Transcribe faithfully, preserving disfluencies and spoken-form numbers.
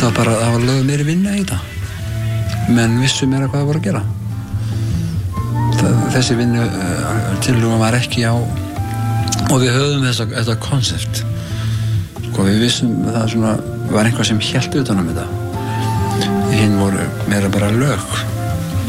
það var bara, það var lögð meiri vinna í þetta. Menn vissu meira hvað það voru að gera. Það, þessi vinnu uh, tillögum var ekki á, og við höfðum þessa, þetta konsept. Sko við vissum það svona, var einhvað sem hélt utan um þetta. Hinn voru meira bara lög.